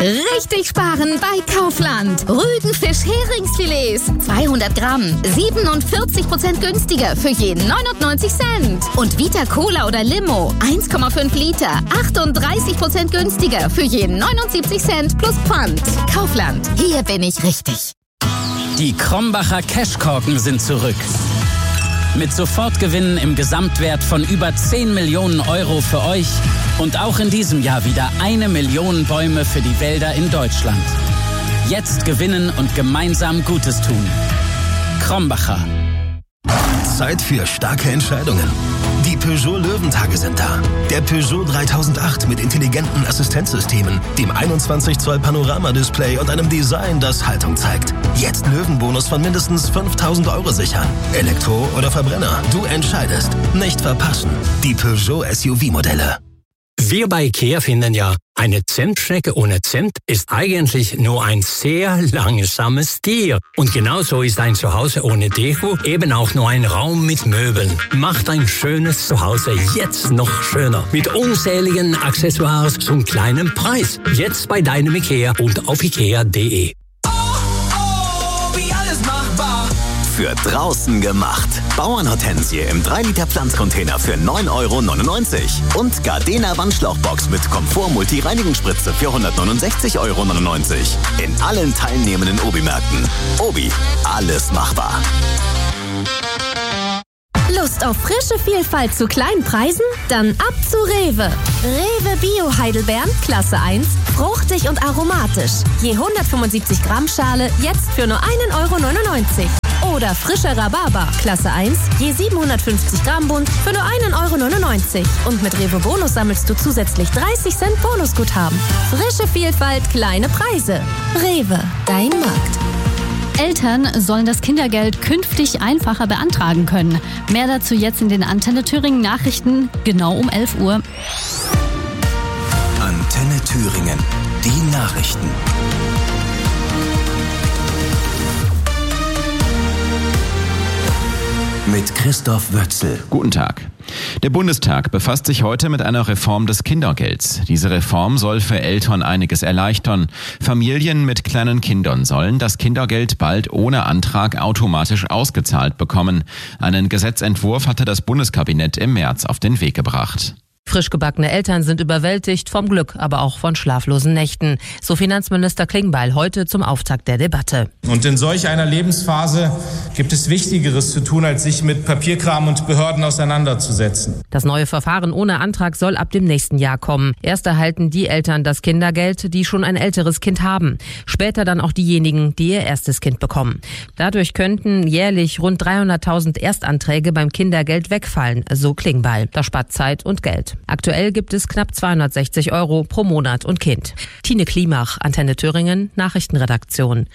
Richtig sparen bei Kaufland. Rüdenfisch-Heringsfilets 200 Gramm, 47% günstiger für jeden 99 Cent. Und Vita Cola oder Limo 1,5 Liter, 38% günstiger für jeden 79 Cent plus Pfand. Kaufland, hier bin ich richtig. Die Krombacher Cashkorken sind zurück. Mit Sofortgewinnen im Gesamtwert von über 10 Millionen Euro für euch und auch in diesem Jahr wieder 1 Million Bäume für die Wälder in Deutschland. Jetzt gewinnen und gemeinsam Gutes tun. Krombacher. Zeit für starke Entscheidungen. Die Peugeot Löwentage sind da. Der Peugeot 3008 mit intelligenten Assistenzsystemen, dem 21 Zoll Panoramadisplay und einem Design, das Haltung zeigt. Jetzt Löwenbonus von mindestens 5.000 Euro sichern. Elektro oder Verbrenner, du entscheidest. Nicht verpassen. Die Peugeot SUV-Modelle. Wir bei IKEA finden ja, eine Zentstrecke ohne Zent ist eigentlich nur ein sehr langsames Tier. Und genauso ist ein Zuhause ohne Deko eben auch nur ein Raum mit Möbeln. Macht ein schönes Zuhause jetzt noch schöner. Mit unzähligen Accessoires zum kleinen Preis. Jetzt bei deinem IKEA und auf ikea.de. Für draußen gemacht. Bauernhortensie im 3-Liter Pflanzcontainer für 9,99 € und Gardena Wandschlauchbox mit Komfort-Multi-Reinigungsspritze für 169,99 € in allen teilnehmenden Obi-Märkten. Obi, alles machbar. Lust auf frische Vielfalt zu kleinen Preisen? Dann ab zu Rewe. Rewe Bio Heidelbeeren, Klasse 1, fruchtig und aromatisch. Je 175 Gramm Schale, jetzt für nur 1,99 €. Oder frischer Rhabarber, Klasse 1, je 750 Gramm Bund für nur 1,99 €. Und mit Rewe Bonus sammelst du zusätzlich 30 Cent Bonusguthaben. Frische Vielfalt, kleine Preise. Rewe, dein Markt. Eltern sollen das Kindergeld künftig einfacher beantragen können. Mehr dazu jetzt in den Antenne Thüringen Nachrichten, genau um 11 Uhr. Antenne Thüringen, die Nachrichten. Mit Christoph Wötzel. Guten Tag. Der Bundestag befasst sich heute mit einer Reform des Kindergelds. Diese Reform soll für Eltern einiges erleichtern. Familien mit kleinen Kindern sollen das Kindergeld bald ohne Antrag automatisch ausgezahlt bekommen. Einen Gesetzentwurf hatte das Bundeskabinett im März auf den Weg gebracht. Frisch gebackene Eltern sind überwältigt vom Glück, aber auch von schlaflosen Nächten. So Finanzminister Klingbeil heute zum Auftakt der Debatte. Und in solch einer Lebensphase gibt es Wichtigeres zu tun, als sich mit Papierkram und Behörden auseinanderzusetzen. Das neue Verfahren ohne Antrag soll ab dem nächsten Jahr kommen. Erst erhalten die Eltern das Kindergeld, die schon ein älteres Kind haben. Später dann auch diejenigen, die ihr erstes Kind bekommen. Dadurch könnten jährlich rund 300.000 Erstanträge beim Kindergeld wegfallen, so Klingbeil. Das spart Zeit und Geld. Aktuell gibt es knapp 260 € pro Monat und Kind. Tine Klimach, Antenne Thüringen, Nachrichtenredaktion.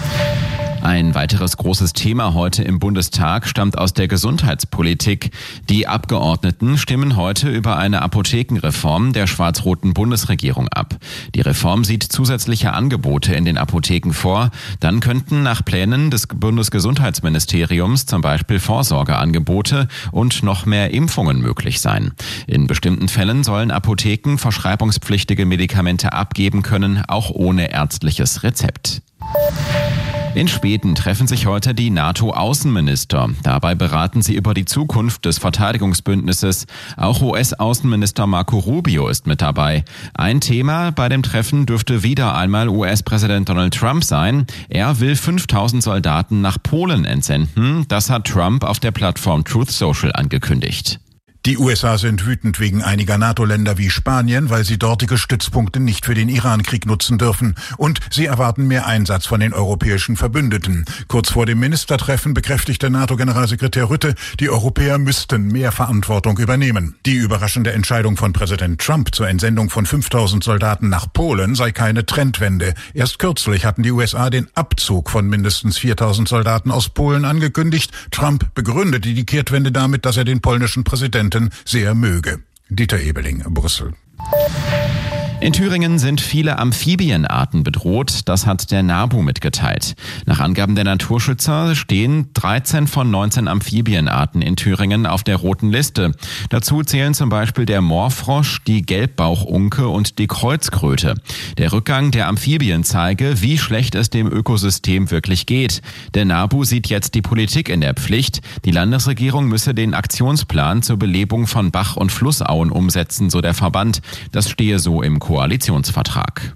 Ein weiteres großes Thema heute im Bundestag stammt aus der Gesundheitspolitik. Die Abgeordneten stimmen heute über eine Apothekenreform der schwarz-roten Bundesregierung ab. Die Reform sieht zusätzliche Angebote in den Apotheken vor. Dann könnten nach Plänen des Bundesgesundheitsministeriums zum Beispiel Vorsorgeangebote und noch mehr Impfungen möglich sein. In bestimmten Fällen sollen Apotheken verschreibungspflichtige Medikamente abgeben können, auch ohne ärztliches Rezept. In Schweden treffen sich heute die NATO-Außenminister. Dabei beraten sie über die Zukunft des Verteidigungsbündnisses. Auch US-Außenminister Marco Rubio ist mit dabei. Ein Thema bei dem Treffen dürfte wieder einmal US-Präsident Donald Trump sein. Er will 5.000 Soldaten nach Polen entsenden. Das hat Trump auf der Plattform Truth Social angekündigt. Die USA sind wütend wegen einiger NATO-Länder wie Spanien, weil sie dortige Stützpunkte nicht für den Iran-Krieg nutzen dürfen. Und sie erwarten mehr Einsatz von den europäischen Verbündeten. Kurz vor dem Ministertreffen bekräftigte NATO-Generalsekretär Rutte, die Europäer müssten mehr Verantwortung übernehmen. Die überraschende Entscheidung von Präsident Trump zur Entsendung von 5.000 Soldaten nach Polen sei keine Trendwende. Erst kürzlich hatten die USA den Abzug von mindestens 4.000 Soldaten aus Polen angekündigt. Trump begründete die Kehrtwende damit, dass er den polnischen Präsidenten sehr möge. Dieter Ebeling, Brüssel. In Thüringen sind viele Amphibienarten bedroht, das hat der NABU mitgeteilt. Nach Angaben der Naturschützer stehen 13 von 19 Amphibienarten in Thüringen auf der roten Liste. Dazu zählen zum Beispiel der Moorfrosch, die Gelbbauchunke und die Kreuzkröte. Der Rückgang der Amphibien zeige, wie schlecht es dem Ökosystem wirklich geht. Der NABU sieht jetzt die Politik in der Pflicht. Die Landesregierung müsse den Aktionsplan zur Belebung von Bach- und Flussauen umsetzen, so der Verband. Das stehe so im Koalitionsvertrag.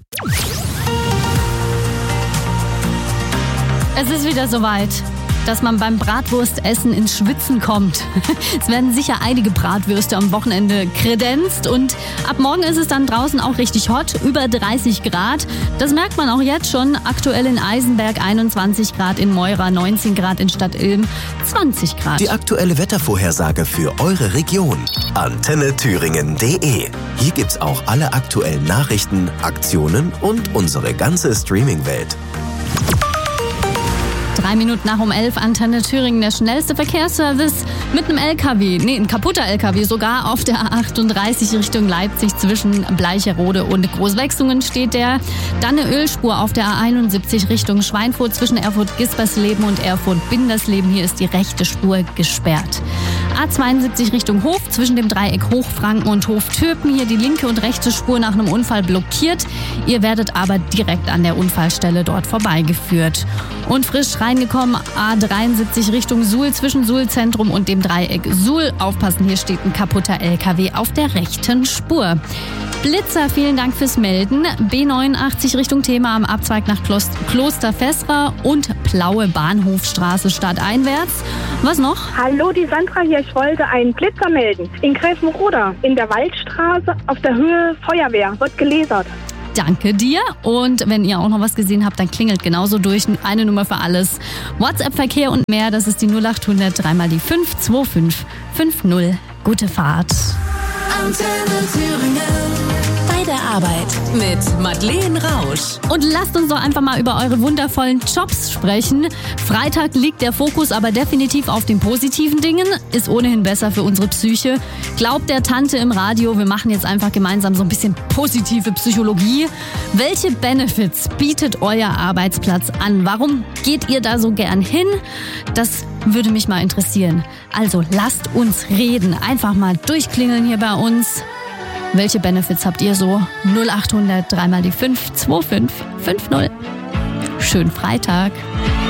Es ist wieder soweit, dass man beim Bratwurstessen ins Schwitzen kommt. Es werden sicher einige Bratwürste am Wochenende kredenzt und ab morgen ist es dann draußen auch richtig hot, über 30 Grad. Das merkt man auch jetzt schon. Aktuell in Eisenberg 21 Grad, in Meura 19 Grad, in Stadtilm 20 Grad. Die aktuelle Wettervorhersage für eure Region. AntenneThüringen.de. Hier gibt's auch alle aktuellen Nachrichten, Aktionen und unsere ganze Streaming-Welt. 3 Minuten nach um 11, Antenne Thüringen, der schnellste Verkehrsservice mit einem LKW, ein kaputter LKW sogar, auf der A38 Richtung Leipzig zwischen Bleicherode und Großwechsungen steht der. Dann eine Ölspur auf der A71 Richtung Schweinfurt zwischen Erfurt-Gispersleben und Erfurt-Bindersleben. Hier ist die rechte Spur gesperrt. A72 Richtung Hof zwischen dem Dreieck Hochfranken und Hoftürpen. Hier die linke und rechte Spur nach einem Unfall blockiert. Ihr werdet aber direkt an der Unfallstelle dort vorbeigeführt. Und frisch reingekommen, A73 Richtung Suhl zwischen Suhl-Zentrum und dem Dreieck Suhl. Aufpassen, hier steht ein kaputter LKW auf der rechten Spur. Blitzer, vielen Dank fürs Melden. B89 Richtung Thema am Abzweig nach Kloster Vesra und Plaue Bahnhofstraße stadteinwärts. Was noch? Hallo, die Sandra hier. Ich wollte einen Blitzer melden. In Grevenroda, in der Waldstraße, auf der Höhe Feuerwehr. Wird gelasert. Danke dir. Und wenn ihr auch noch was gesehen habt, dann klingelt genauso durch. Eine Nummer für alles. WhatsApp-Verkehr und mehr, das ist die 0800 3 mal die 525 50. Gute Fahrt. Antenne Thüringen. Bei der Arbeit mit Madeleine Rausch. Und lasst uns doch einfach mal über eure wundervollen Jobs sprechen. Freitag liegt der Fokus aber definitiv auf den positiven Dingen. Ist ohnehin besser für unsere Psyche. Glaubt der Tante im Radio, wir machen jetzt einfach gemeinsam so ein bisschen positive Psychologie. Welche Benefits bietet euer Arbeitsplatz an? Warum geht ihr da so gern hin? Das würde mich mal interessieren. Also lasst uns reden. Einfach mal durchklingeln hier bei uns. Welche Benefits habt ihr so? 0800 3 mal die 525 50. Schönen Freitag.